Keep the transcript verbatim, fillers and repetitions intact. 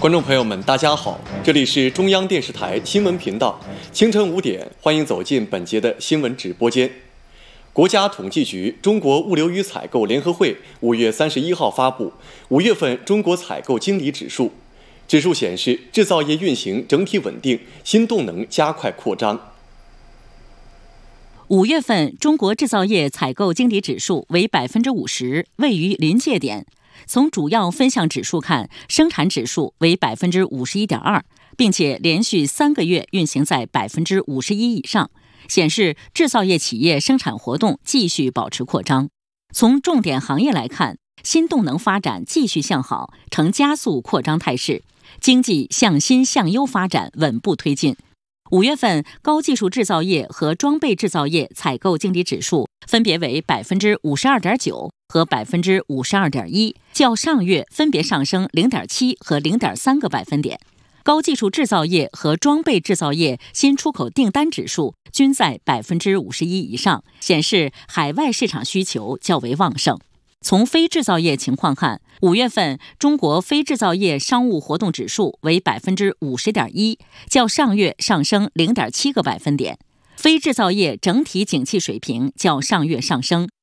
观众朋友们，大家好，这里是中央电视台新闻频道，清晨五点，欢迎走进本节的新闻直播间。国家统计局中国物流与采购联合会五月三十一号发布五月份中国采购经理指数，指数显示制造业运行整体稳定，新动能加快扩张。 五月份中国制造业采购经理指数为百分之五十，位于临界点。从主要分项指数看，生产指数为百分之五十一点二，并且连续三个月运行在百分之五十一以上，显示制造业企业生产活动继续保持扩张。从重点行业来看，新动能发展继续向好，呈加速扩张态势，经济向新向优发展稳步推进。五月份高技术制造业和装备制造业采购经理指数分别为百分之五十二点九和百分之五十二点一，较上月分别上升零点七和零点三个百分点。高技术制造业和装备制造业新出口订单指数均在百分之五十一以上，显示海外市场需求较为旺盛。从非制造业情况看，五月份中国非制造业商务活动指数为百分之五十点一，较上月上升零点七个百分点。非制造业整体景气水平较上月上升，